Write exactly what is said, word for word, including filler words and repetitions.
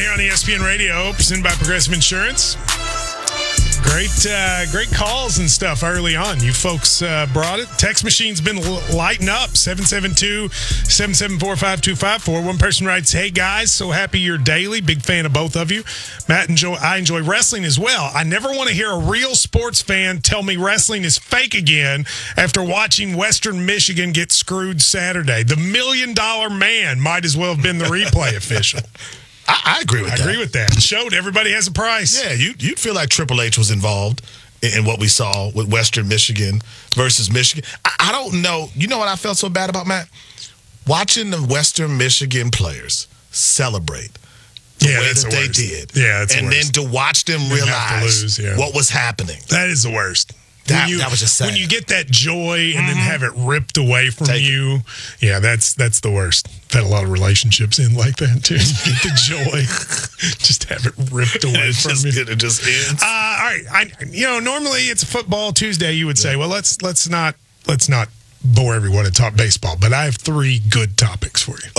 here on E S P N Radio, presented by Progressive Insurance. Great, uh, great calls and stuff early on. You folks uh, brought it. Text machine's been lighting up. seven seven two, seven seven four, five two five four. One person writes, "Hey guys, so happy you're daily. Big fan of both of you. Matt, enjoy. I enjoy wrestling as well. I never want to hear a real sports fan tell me wrestling is fake again after watching Western Michigan get screwed Saturday. The Million Dollar Man might as well have been the replay official." I, I agree with I that. agree with that. It showed everybody has a price. Yeah, you, you'd feel like Triple H was involved in, in what we saw with Western Michigan versus Michigan. I, I don't know. You know what I felt so bad about, Matt? Watching the Western Michigan players celebrate the Yeah, way that's that the they worst. did. Yeah, that's the And worst. then to watch them They have to realize lose, yeah. what was happening. That is the worst. That- when you, that was just sad. When you get that joy and then have it ripped away from Take it. you, yeah, that's that's the worst. I've had a lot of relationships in like that too. Get the joy, just have it ripped away It from just, you. it just ends. Uh, all right, I, you know, normally it's a football Tuesday. You would say, well, let's let's not let's not bore everyone and talk baseball. But I have three good topics for you.